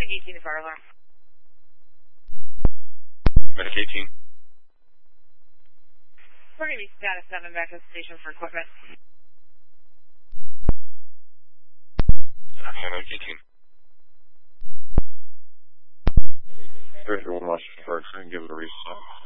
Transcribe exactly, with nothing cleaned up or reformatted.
Medic eighteen, the fire alarm. Medic eighteen. We're going to be status seven back to the station for equipment. Medic eighteen. thirty-one Washington Park, so I can give it a reset.